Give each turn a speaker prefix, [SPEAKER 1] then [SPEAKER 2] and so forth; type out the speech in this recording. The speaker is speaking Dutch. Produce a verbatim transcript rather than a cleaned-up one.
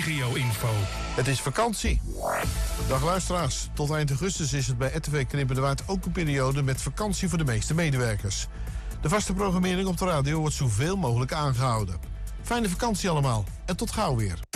[SPEAKER 1] regio-info.
[SPEAKER 2] Het is vakantie. Dag luisteraars. Tot eind augustus is het bij R T V Knippen de Waard ook een periode met vakantie voor de meeste medewerkers. De vaste programmering op de radio wordt zoveel mogelijk aangehouden. Fijne vakantie allemaal en tot gauw weer.